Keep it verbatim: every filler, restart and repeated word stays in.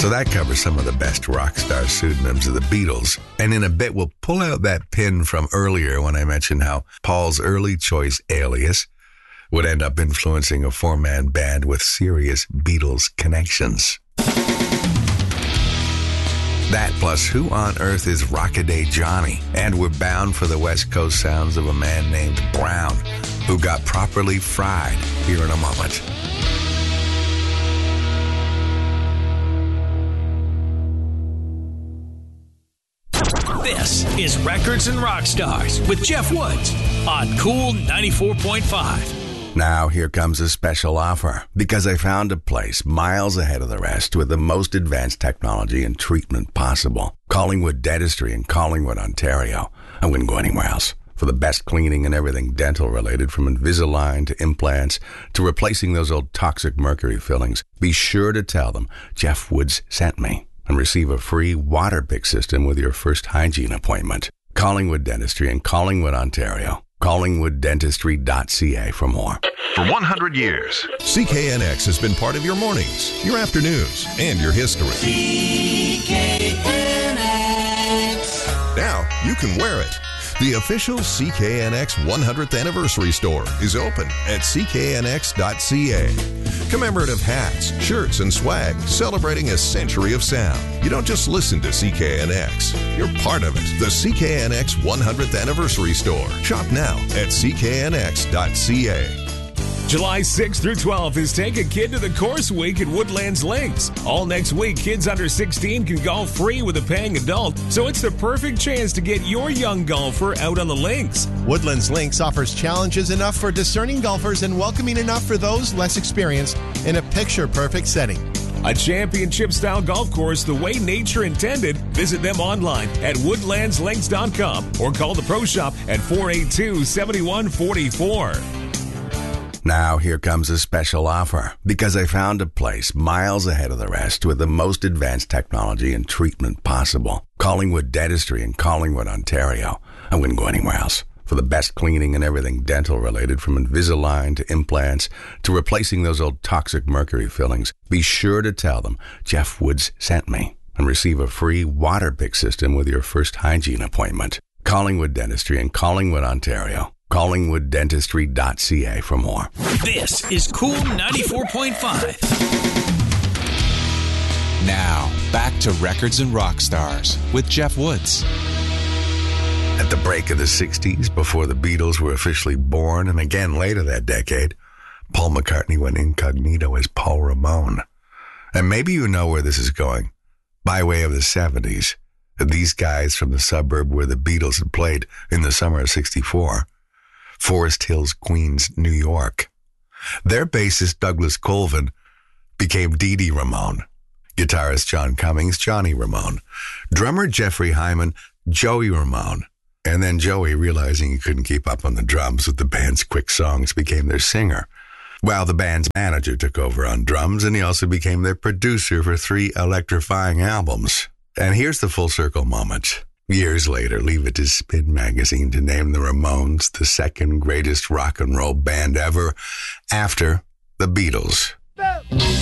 So that covers some of the best rock star pseudonyms of the Beatles. And in a bit, we'll pull out that pin from earlier when I mentioned how Paul's early choice alias would end up influencing a four-man band with serious Beatles connections. That plus Who on Earth is Rockaday Johnny? And we're bound for the West Coast sounds of a man named Brown, who got properly fried here in a moment. This is Records and Rock Stars with Jeff Woods on Cool ninety-four point five. Now here comes a special offer, because I found a place miles ahead of the rest with the most advanced technology and treatment possible. Collingwood Dentistry in Collingwood, Ontario. I wouldn't go anywhere else. For the best cleaning and everything dental related, from Invisalign to implants to replacing those old toxic mercury fillings, be sure to tell them Jeff Woods sent me and receive a free water pick system with your first hygiene appointment. Collingwood Dentistry in Collingwood, Ontario. collingwood dentistry dot c a for more. For one hundred years, C K N X has been part of your mornings, your afternoons, and your history. C K N X. Now you can wear it. The official C K N X one hundredth Anniversary Store is open at c k n x dot c a. Commemorative hats, shirts, and swag celebrating a century of sound. You don't just listen to C K N X, you're part of it. The C K N X one hundredth Anniversary Store. Shop now at c k n x dot c a. July sixth through twelfth is Take a Kid to the Course Week at Woodlands Links. All next week, kids under sixteen can golf free with a paying adult, so it's the perfect chance to get your young golfer out on the links. Woodlands Links offers challenges enough for discerning golfers and welcoming enough for those less experienced in a picture-perfect setting. A championship-style golf course the way nature intended. Visit them online at woodlands links dot com or call the Pro Shop at four eight two, seven one four four. Now here comes a special offer, because I found a place miles ahead of the rest with the most advanced technology and treatment possible. Collingwood Dentistry in Collingwood, Ontario. I wouldn't go anywhere else. For the best cleaning and everything dental related, from Invisalign to implants to replacing those old toxic mercury fillings, be sure to tell them Jeff Woods sent me and receive a free water pick system with your first hygiene appointment. Collingwood Dentistry in Collingwood, Ontario. collingwood dentistry dot c a for more. This is Cool ninety-four point five. Now, back to Records and Rock Stars with Jeff Woods. At the break of the sixties, before the Beatles were officially born, and again later that decade, Paul McCartney went incognito as Paul Ramone. And maybe you know where this is going. By way of the seventies, these guys from the suburb where the Beatles had played in the summer of sixty-four, Forest Hills, Queens, New York. Their bassist, Douglas Colvin, became Dee Dee Ramone. Guitarist John Cummings, Johnny Ramone. Drummer Jeffrey Hyman, Joey Ramone. And then Joey, realizing he couldn't keep up on the drums with the band's quick songs, became their singer, while the band's manager took over on drums, and he also became their producer for three electrifying albums. And here's the full circle moment. Years later, leave it to Spin magazine to name the Ramones the second greatest rock and roll band ever, after the Beatles.